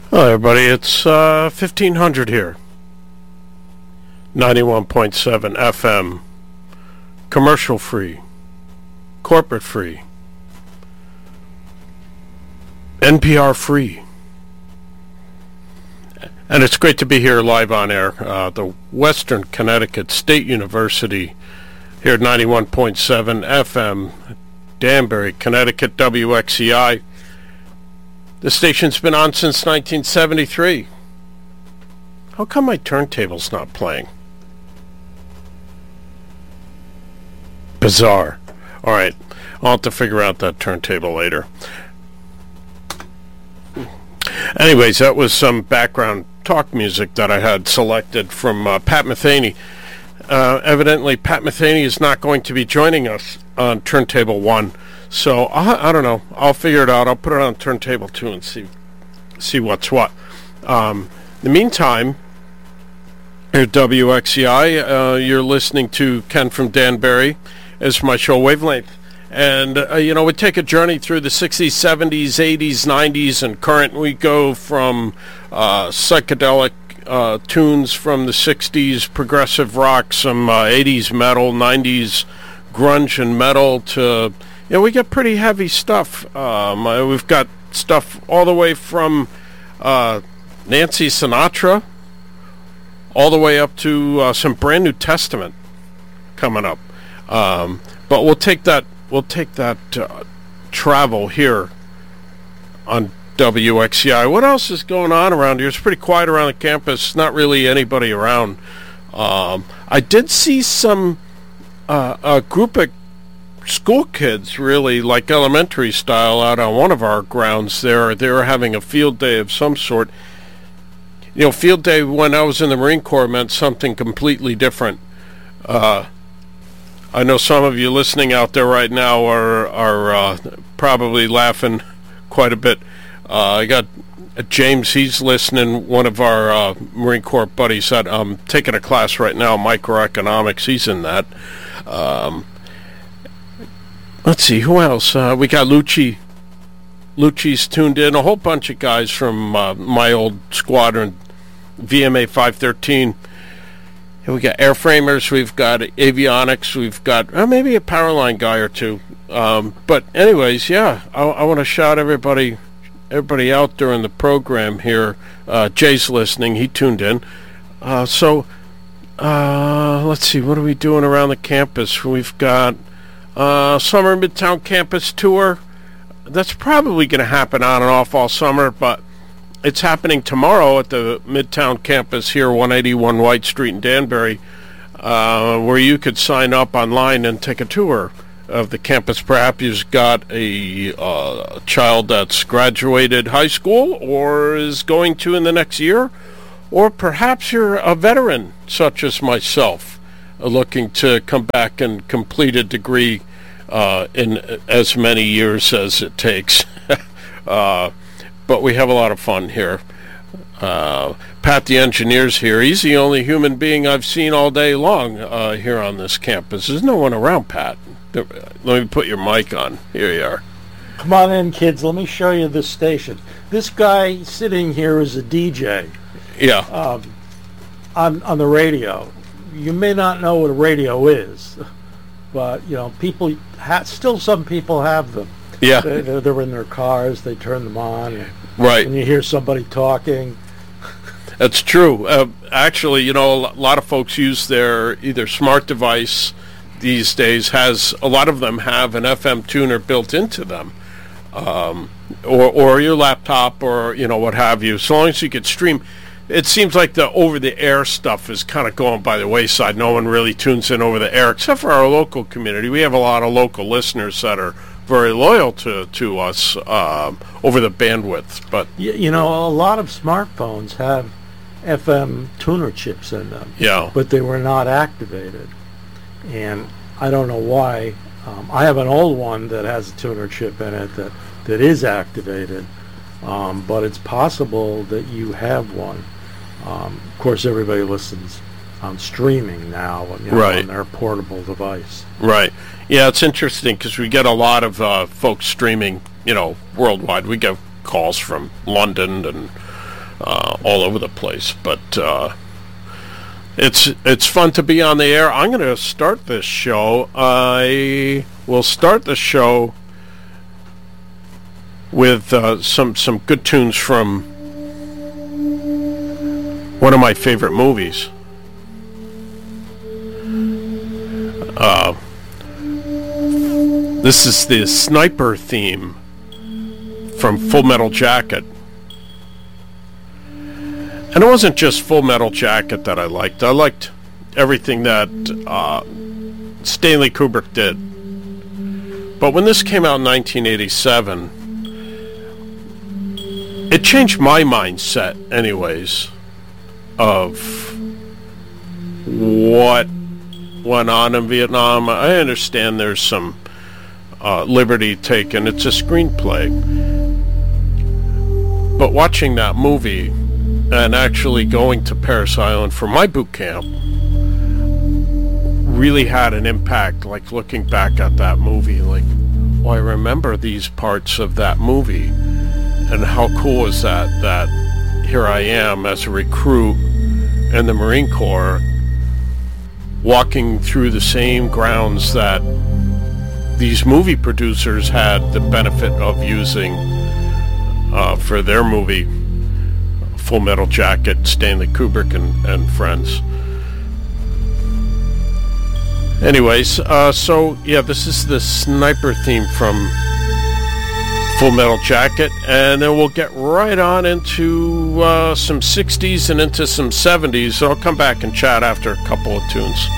Hello everybody, it's 1500 here. 91.7 FM. Commercial free. Corporate free. NPR free. And it's great to be here live on air. The Western Connecticut State University here at 91.7 FM. Danbury, Connecticut, WXCI. The station's been on since 1973. How come my turntable's not playing? Bizarre. Alright, I'll have to figure out that turntable later. Anyways, that was some background talk music that I had selected from Pat Metheny. Evidently, Pat Metheny is not going to be joining us on Turntable 1. So, I don't know. I'll figure it out. I'll put it on Turntable 2 and see what's what. In the meantime, here at WXCI, you're listening to Ken from Danbury as my show Wavelength. And, we take a journey through the 60s, 70s, 80s, 90s, and current. We go from psychedelic tunes from the 60s, progressive rock, some 80s metal, 90s grunge and metal to... we get pretty heavy stuff. We've got stuff all the way from Nancy Sinatra all the way up to some Brand New Testament coming up. But we'll take that travel here on WXCI. What else is going on around here? It's pretty quiet around the campus. Not really anybody around. I did see some a group of school kids, really, like elementary style, out on one of our grounds there. They were having a field day of some sort. Field day when I was in the Marine Corps meant something completely different. I know some of you listening out there right now are probably laughing quite a bit. I got James, he's listening, one of our Marine Corps buddies said, I'm taking a class right now, microeconomics, he's in that. Let's see, who else? We got Lucci. Lucci's tuned in. A whole bunch of guys from my old squadron, VMA 513. And we got airframers, we've got avionics, we've got maybe a power line guy or two. But anyways, I want to shout everybody out during the program here. Jay's listening. He tuned in. Let's see. What are we doing around the campus? We've got Summer Midtown Campus Tour. That's probably going to happen on and off all summer, but it's happening tomorrow at the Midtown Campus here, 181 White Street in Danbury, where you could sign up online and take a tour of the campus. Perhaps you've got a child that's graduated high school or is going to in the next year, or perhaps you're a veteran such as myself looking to come back and complete a degree in as many years as it takes. But we have a lot of fun here. Pat the engineer's here. He's the only human being I've seen all day long here on this campus. There's no one around, Pat. Let me put your mic on. Here you are. Come on in, kids. Let me show you this station. This guy sitting here is a DJ. Yeah. On the radio. You may not know what a radio is, but people still some people have them. Yeah. They're in their cars. They turn them on. Right. And you hear somebody talking. That's true. Actually, a lot of folks use their either smart device these days. A lot of them have an FM tuner built into them, or your laptop, or what have you. So long as you could stream. It seems like the over-the-air stuff is kind of going by the wayside. No one really tunes in over the air, except for our local community. We have a lot of local listeners that are very loyal to us over the bandwidth. But a lot of smartphones have FM tuner chips in them. Yeah. But they were not activated, and I don't know why. I have an old one that has a tuner chip in it that is activated, but it's possible that you have one. Of course, everybody listens on streaming now, right, on their portable device. Right. Yeah, it's interesting because we get a lot of folks streaming, worldwide. We get calls from London and all over the place. But it's fun to be on the air. I'm going to start this show. I will start the show with some good tunes from one of my favorite movies. This is the sniper theme from Full Metal Jacket. And it wasn't just Full Metal Jacket that I liked. I liked everything that Stanley Kubrick did. But when this came out in 1987, it changed my mindset anyways of what went on in Vietnam. I understand there's some liberty taken. It's a screenplay. But watching that movie and actually going to Parris Island for my boot camp really had an impact. Like looking back at that movie, like, oh, I remember these parts of that movie. And how cool is that here I am as a recruit in the Marine Corps walking through the same grounds that these movie producers had the benefit of using for their movie Full Metal Jacket, Stanley Kubrick and friends. Anyways, so yeah, this is the sniper theme from Full Metal Jacket, and then we'll get right on into some 60s and into some 70s. So I'll come back and chat after a couple of tunes.